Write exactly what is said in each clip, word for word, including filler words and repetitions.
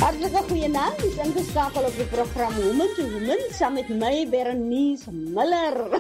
Hartlike goeienaand, dis ingeskakel op die program Woman to Woman, saam met my Berenice Miller.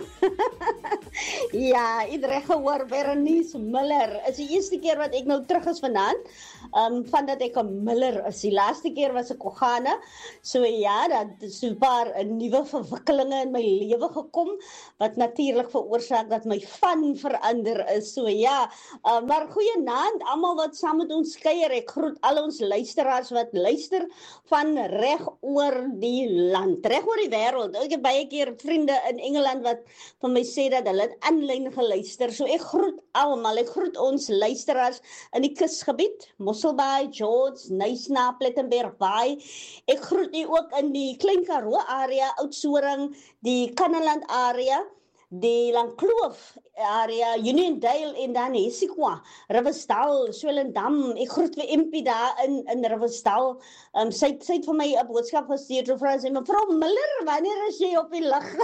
Ja, iedereen gehoor, Berenice Miller. Is die eerste keer wat ek nou terug is vanaand, um, van dat ek 'n Miller is. Die laaste keer was ek Kogana, so ja, dat is so 'n paar uh, nuwe verwikkelinge in my lewe gekom, wat natuurlik veroorsaak dat my van verander is, so ja, uh, maar goeienaand, almal wat saam met ons kuier, ek groet al ons luisteraars wat luister, van reg oor die land, reg oor die wêreld. Ek het baie keer vriende in Engeland wat van my sê dat hulle het aanlyn geluister, so ek groet almal, ek groet ons luisteraars in die kusgebied, Mosselbaai, George, Nysna, Plettenberg Bay, ek groet u ook in die Klein Karoo area, Oudtshoorn, die Kannaland area, die Langkloof area, Uniondale en dan Hessequa, Riversdal, Swellendam, ek groet vir M P daar in, in Riversdal, um, sy, het, sy het vir my 'n boodskap gestuur, so vrou sê, mevrou Miller, wanneer is jy op die lig?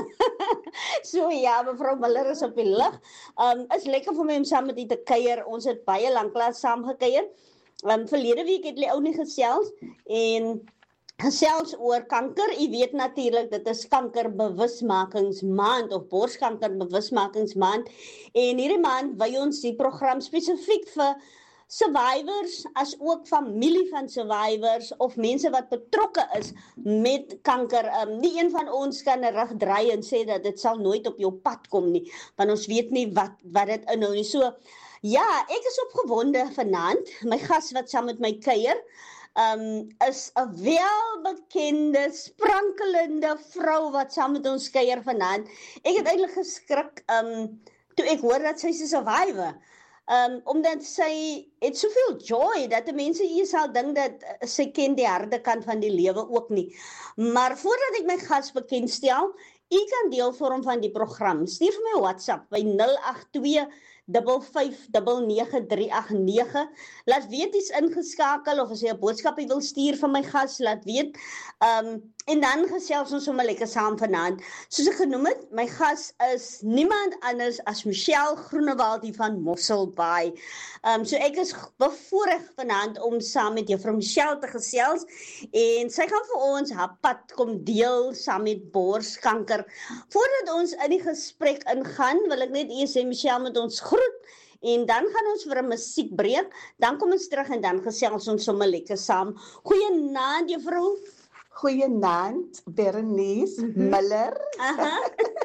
So ja, mevrou Miller is op die lig, um, is lekker vir my om saam met u te kuier, ons het baie lanklaas saam gekuier, um, verlede week het jy ou nie gesels, en gesels oor kanker. U weet natuurlik, dit is kankerbewusmakingsmaand of borskankerbewusmakingsmaand. En hierdie maand wy ons die program spesifiek vir survivors, as ook familie van survivors of mense wat betrokke is met kanker. Um, nie een van ons kan 'n rug draai en sê dat dit sal nooit op jou pad kom nie, want ons weet nie wat wat dit inhou nie. So ja, ek is opgewonde vanaand. My gas wat saam met my kuier, Um, is 'n welbekende, sprankelende vrou wat saam met ons kuier vanaand. Ek het eintlik geskrik um, toe ek hoor dat sy 'n survivor. Um, omdat sy het soveel joy, dat die mense hier sal dink dat sy ken die harde kant van die lewe ook nie. Maar voordat ek my gas bekendstel, u kan deel vorm van die program. Stuur vir my WhatsApp by nul agt twee vyf vyf nege nege drie agt nege. Laat weet jy's ingeskakel of as jy 'n boodskapie wil stuur van my gas, laat weet. Um, en dan gesels ons sommer lekker saam vanaand. Soos ek genoem het, my gas is niemand anders as Michelle Groenewald hier van Mosselbaai. Um, so ek is bevoorreg vanaand om saam met juffrou Michelle te gesels en sy gaan vir ons haar pad kom deel saam met borskanker. Voordat ons in die gesprek ingaan, wil ek net eers sê Michelle met ons groet. En dan gaan ons vir 'n musiekbreek, dan kom ons terug en dan gesels ons sommer lekker saam. Goeienaand juffrou. Goeienaand, Berenice Mhm. Miller. Aha.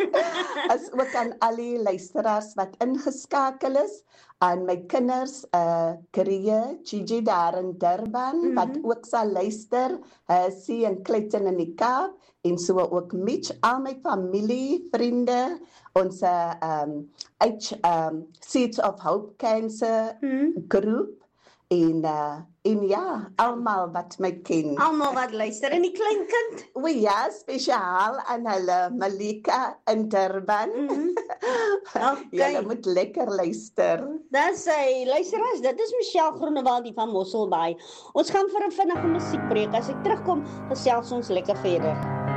As ook aan al die luisteraars wat ingeskakel is, aan my kinders, uh, Korea, Gigi daar in Durban, Mhm. wat ook sal luister, uh, sie in Clayton in die Kaap, en so ook Mitch, al my familie, vriende, ons um, H, um, Seeds of Hope Cancer Hmm. groep, en, uh, en ja, almal wat my ken. Almal wat luister. En die klein kind. O ja, spesiaal aan hulle Malika in Durban. Mhm. Okay. Julle moet lekker luister. Dan sê, luisteraars, dit is Michelle Groenewald hier van Mosselbaai. Ons gaan vir 'n vinnige musiekbreek. As ek terugkom, gesels ons lekker verder.